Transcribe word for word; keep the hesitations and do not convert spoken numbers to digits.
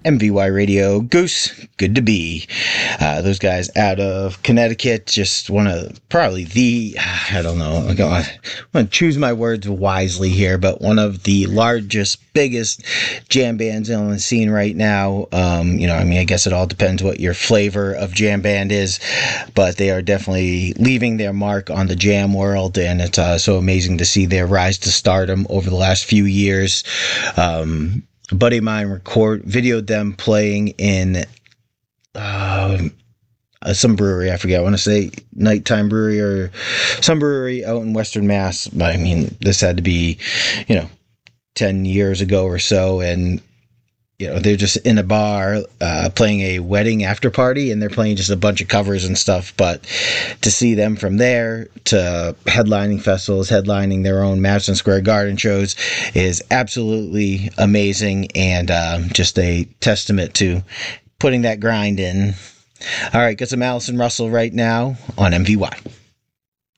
M V Y Radio. Goose, good to be. Uh, those guys out of Connecticut, just one of probably the, I don't know, I'm going to choose my words wisely here, but one of the largest, biggest jam bands on the scene right now. Um, you know, I mean, I guess it all depends what your flavor of jam band is, but they are definitely leaving their mark on the jam world, and it's uh, so amazing to see their rise to stardom over the last few years. Um, A buddy of mine record videoed them playing in uh, some brewery. I forget. I want to say Nighttime Brewery or some brewery out in Western Mass. But I mean, this had to be, you know, ten years ago or so, and you know, they're just in a bar uh, playing a wedding after party, and they're playing just a bunch of covers and stuff. But to see them from there to headlining festivals, headlining their own Madison Square Garden shows is absolutely amazing, and um, just a testament to putting that grind in. All right, got some Allison Russell right now on M V Y.